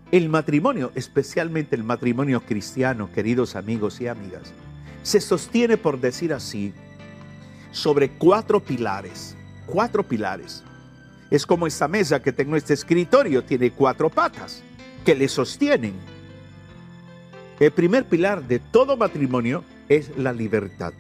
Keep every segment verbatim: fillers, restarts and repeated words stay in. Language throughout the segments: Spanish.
El matrimonio, especialmente el matrimonio cristiano, queridos amigos y amigas, se sostiene, por decir así, sobre cuatro pilares. Cuatro pilares. Es como esta mesa que tengo en este escritorio, tiene cuatro patas que le sostienen. El primer pilar de todo matrimonio es la libertad.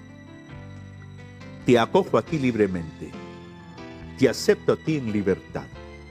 Te acojo a ti libremente. Te acepto a ti en libertad.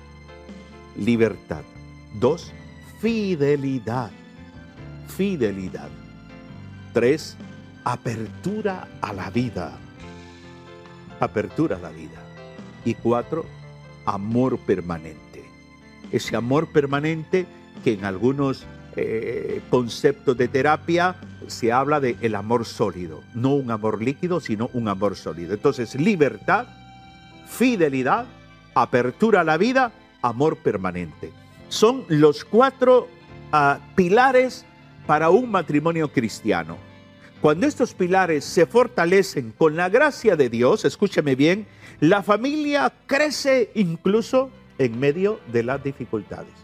Libertad. Dos, fidelidad. Fidelidad. Tres, apertura a la vida. Apertura a la vida. Y cuatro, amor permanente. Ese amor permanente que en algunos eh, conceptos de terapia se habla de el amor sólido. No un amor líquido, sino un amor sólido. Entonces, libertad, fidelidad, apertura a la vida, amor permanente. Son los cuatro uh, pilares para un matrimonio cristiano. Cuando estos pilares se fortalecen con la gracia de Dios, escúcheme bien, la familia crece incluso en medio de las dificultades.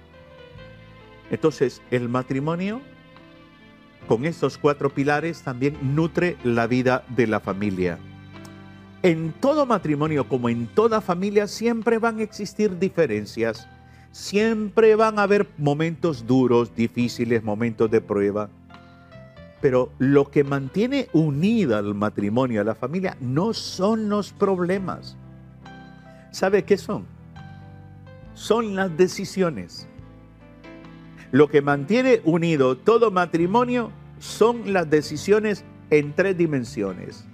Entonces, el matrimonio, con estos cuatro pilares, también nutre la vida de la familia. En todo matrimonio, como en toda familia, siempre van a existir diferencias. Siempre van a haber momentos duros, difíciles, momentos de prueba. Pero lo que mantiene unida al matrimonio, a la familia, no son los problemas. ¿Sabe qué son? Son las decisiones. Lo que mantiene unido todo matrimonio son las decisiones en tres dimensiones.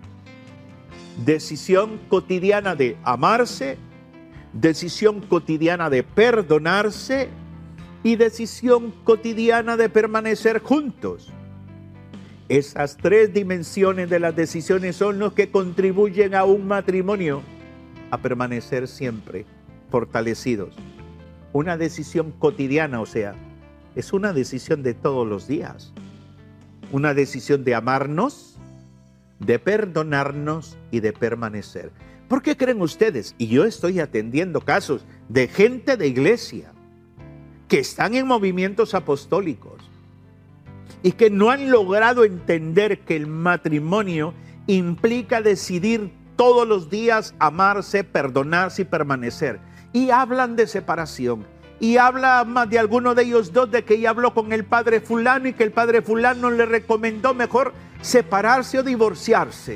Decisión cotidiana de amarse, decisión cotidiana de perdonarse y decisión cotidiana de permanecer juntos. Esas tres dimensiones de las decisiones son los que contribuyen a un matrimonio a permanecer siempre fortalecidos. Una decisión cotidiana, o sea, es una decisión de todos los días. Una decisión de amarnos, de perdonarnos y de permanecer. ¿Por qué creen ustedes? Y yo estoy atendiendo casos de gente de iglesia que están en movimientos apostólicos y que no han logrado entender que el matrimonio implica decidir todos los días amarse, perdonarse y permanecer. Y hablan de separación. Y habla más de alguno de ellos dos de que ella habló con el padre fulano y que el padre fulano le recomendó mejor separarse o divorciarse.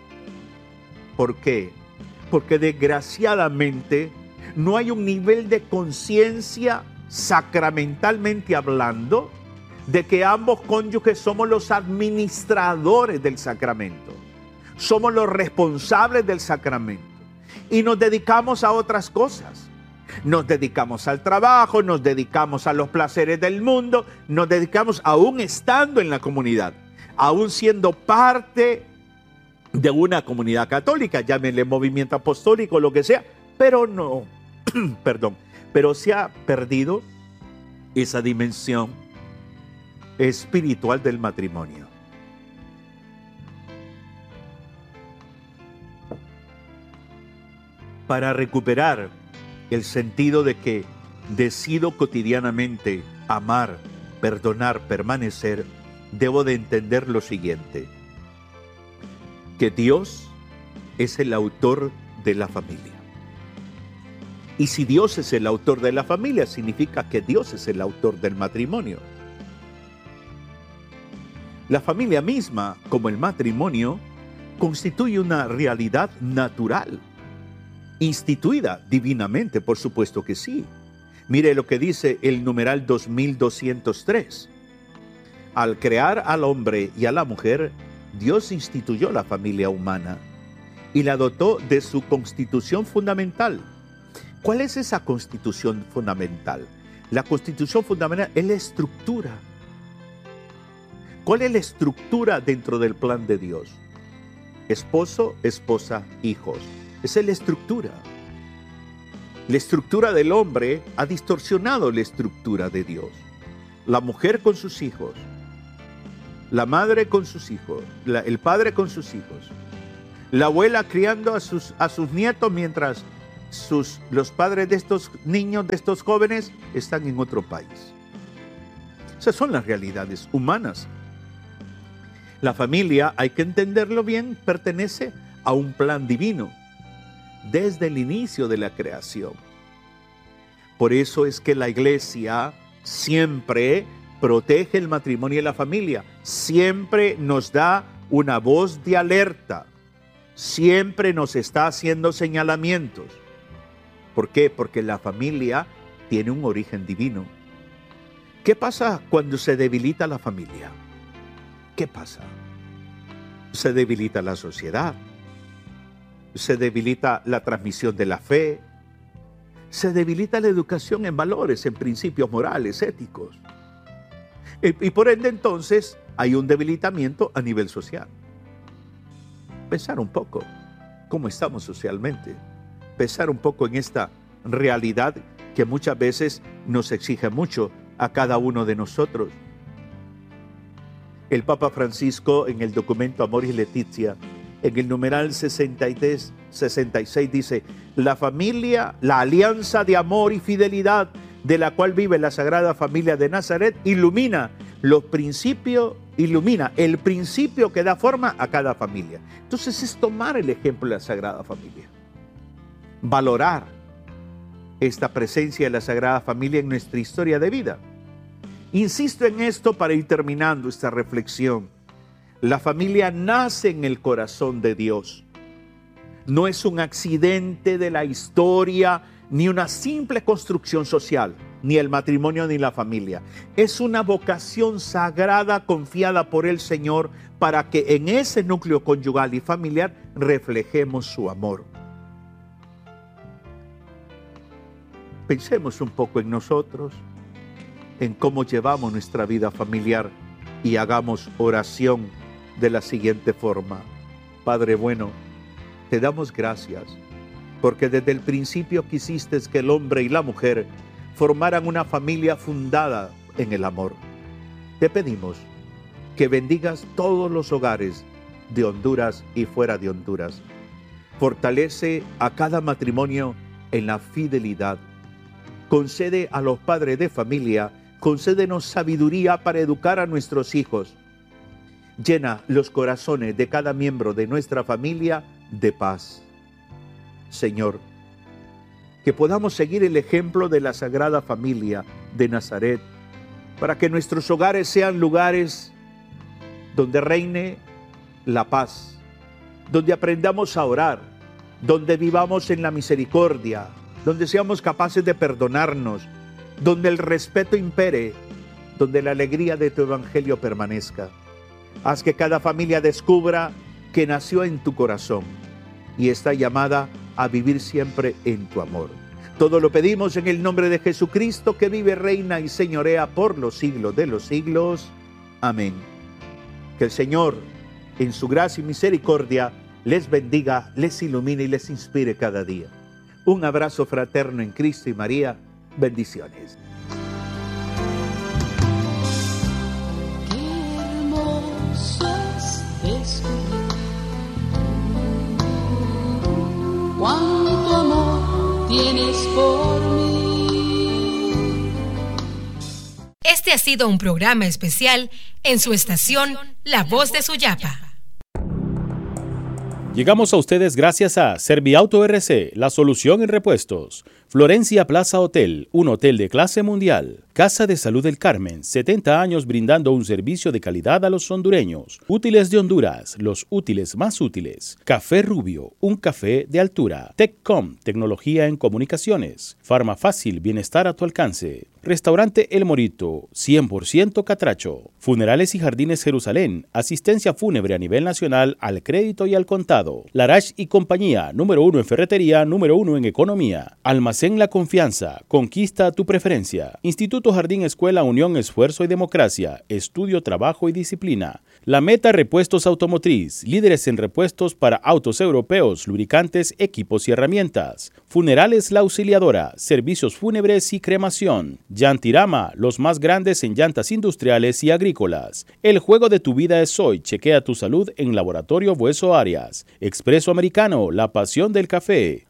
¿Por qué? Porque desgraciadamente no hay un nivel de conciencia sacramentalmente hablando de que ambos cónyuges somos los administradores del sacramento. Somos los responsables del sacramento. Y nos dedicamos a otras cosas. Nos dedicamos al trabajo, nos dedicamos a los placeres del mundo, nos dedicamos aún estando en la comunidad, aún siendo parte de una comunidad católica, llámenle movimiento apostólico, lo que sea, pero no, perdón, pero se ha perdido esa dimensión espiritual del matrimonio. Para recuperar el sentido de que decido cotidianamente amar, perdonar, permanecer, debo de entender lo siguiente: que Dios es el autor de la familia. Y si Dios es el autor de la familia, significa que Dios es el autor del matrimonio. La familia misma, como el matrimonio, constituye una realidad natural, instituida divinamente, por supuesto que sí. Mire lo que dice el numeral dos mil doscientos tres. Al crear al hombre y a la mujer, Dios instituyó la familia humana y la dotó de su constitución fundamental. ¿Cuál es esa constitución fundamental? La constitución fundamental es la estructura. ¿Cuál es la estructura dentro del plan de Dios? Esposo, esposa, hijos. Esa es la estructura. La estructura del hombre ha distorsionado la estructura de Dios. La mujer con sus hijos, la madre con sus hijos, la, el padre con sus hijos, la abuela criando a sus, a sus nietos mientras sus, los padres de estos niños, de estos jóvenes, están en otro país. Esas son las realidades humanas. La familia, hay que entenderlo bien, pertenece a un plan divino desde el inicio de la creación. Por eso es que la iglesia siempre protege el matrimonio y la familia, siempre nos da una voz de alerta, siempre nos está haciendo señalamientos. ¿Por qué? Porque la familia tiene un origen divino. ¿Qué pasa cuando se debilita la familia? ¿Qué pasa? Se debilita la sociedad, se debilita la transmisión de la fe, se debilita la educación en valores, en principios morales, éticos. Y, y por ende entonces hay un debilitamiento a nivel social. Pensar un poco cómo estamos socialmente, pensar un poco en esta realidad que muchas veces nos exige mucho a cada uno de nosotros. El Papa Francisco en el documento Amoris Laetitia, en el numeral sesenta y tres, sesenta y seis dice: la familia, la alianza de amor y fidelidad de la cual vive la Sagrada Familia de Nazaret, ilumina los principios, ilumina el principio que da forma a cada familia. Entonces es tomar el ejemplo de la Sagrada Familia, valorar esta presencia de la Sagrada Familia en nuestra historia de vida. Insisto en esto para ir terminando esta reflexión. La familia nace en el corazón de Dios. No es un accidente de la historia, ni una simple construcción social, ni el matrimonio ni la familia. Es una vocación sagrada confiada por el Señor para que en ese núcleo conyugal y familiar reflejemos su amor. Pensemos un poco en nosotros, en cómo llevamos nuestra vida familiar y hagamos oración de la siguiente forma. Padre bueno, te damos gracias porque desde el principio quisiste que el hombre y la mujer formaran una familia fundada en el amor. Te pedimos que bendigas todos los hogares de Honduras y fuera de Honduras. Fortalece a cada matrimonio en la fidelidad. Concede a los padres de familia, concédenos sabiduría para educar a nuestros hijos. Llena los corazones de cada miembro de nuestra familia de paz. Señor, que podamos seguir el ejemplo de la Sagrada Familia de Nazaret, para que nuestros hogares sean lugares donde reine la paz, donde aprendamos a orar, donde vivamos en la misericordia, donde seamos capaces de perdonarnos, donde el respeto impere, donde la alegría de tu evangelio permanezca. Haz que cada familia descubra que nació en tu corazón y está llamada a vivir siempre en tu amor. Todo lo pedimos en el nombre de Jesucristo, que vive, reina y señorea por los siglos de los siglos. Amén. Que el Señor, en su gracia y misericordia, les bendiga, les ilumine y les inspire cada día. Un abrazo fraterno en Cristo y María. Bendiciones. Qué hermoso es descubrir cuánto amor tienes por mí. Este ha sido un programa especial en su estación La Voz de Suyapa. Llegamos a ustedes gracias a Serviauto R C, la solución en repuestos. Florencia Plaza Hotel, un hotel de clase mundial. Casa de Salud del Carmen, setenta años brindando un servicio de calidad a los hondureños. Útiles de Honduras, los útiles más útiles. Café Rubio, un café de altura. TechCom, tecnología en comunicaciones. Farma Fácil, bienestar a tu alcance. Restaurante El Morito, cien por ciento catracho. Funerales y Jardines Jerusalén, asistencia fúnebre a nivel nacional al crédito y al contado. Larache y compañía, número uno en ferretería, número uno en economía. Almacén La Confianza, conquista tu preferencia. Instituto Jardín Escuela Unión, Esfuerzo y Democracia, estudio, trabajo y disciplina. La Meta Repuestos Automotriz, líderes en repuestos para autos europeos, lubricantes, equipos y herramientas. Funerales La Auxiliadora, servicios fúnebres y cremación. Llantirama, los más grandes en llantas industriales y agrícolas. El juego de tu vida es hoy, chequea tu salud en Laboratorio Bueso Arias. Expreso Americano, la pasión del café.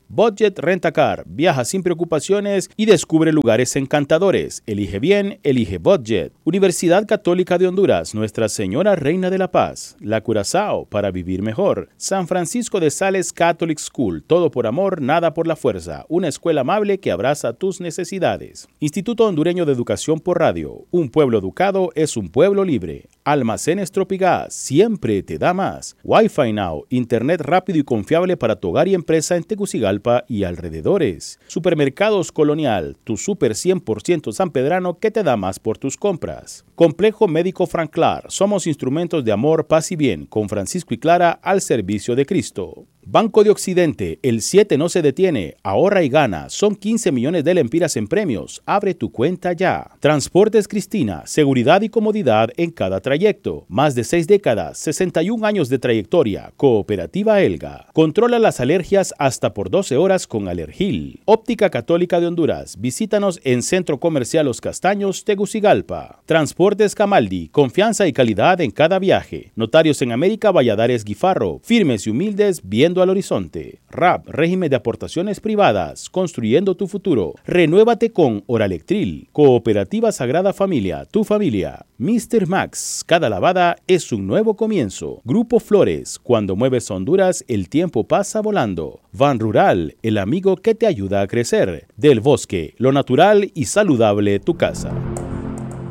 Budget Rent-A-Car. Viaja sin preocupaciones y descubre lugares encantadores. Elige bien, elige Budget. Universidad Católica de Honduras, Nuestra Señora Reina de la Paz. La Curazao, para vivir mejor. San Francisco de Sales Catholic School. Todo por amor, nada por la fuerza. Una escuela amable que abraza tus necesidades. Instituto Hondureño de Educación por Radio. Un pueblo educado es un pueblo libre. Almacenes Tropigas, siempre te da más. Wi-Fi Now, internet rápido y confiable para tu hogar y empresa en Tegucigalpa y alrededores. Supermercados Colonial, tu super cien por ciento sanpedrano que te da más por tus compras. Complejo Médico Franclar, somos instrumentos de amor, paz y bien, con Francisco y Clara al servicio de Cristo. Banco de Occidente, el siete no se detiene, ahorra y gana, son quince millones de lempiras en premios, abre tu cuenta ya. Transportes Cristina, seguridad y comodidad en cada trayecto, más de seis décadas, sesenta y un años de trayectoria, Cooperativa Elga. Controla las alergias hasta por doce horas con Alergil. Óptica Católica de Honduras, visítanos en Centro Comercial Los Castaños, Tegucigalpa. Transportes Camaldi, confianza y calidad en cada viaje. Notarios en América, Valladares Guifarro, firmes y humildes, viendo al horizonte. R A P, régimen de aportaciones privadas, construyendo tu futuro. Renuévate con Oralectril. Cooperativa Sagrada Familia, tu familia. mister Max, cada lavada es un nuevo comienzo. Grupo Flores, cuando mueves Honduras, el tiempo pasa volando. Van Rural, el amigo que te ayuda a crecer. Del Bosque, lo natural y saludable, tu casa.